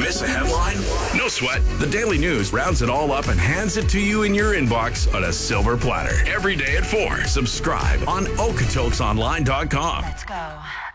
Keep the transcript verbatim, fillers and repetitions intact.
Miss a headline? No sweat. The Daily News rounds it all up and hands it to you in your inbox on a silver platter. Every day at four. Subscribe on Okotoks Online dot com. Let's go.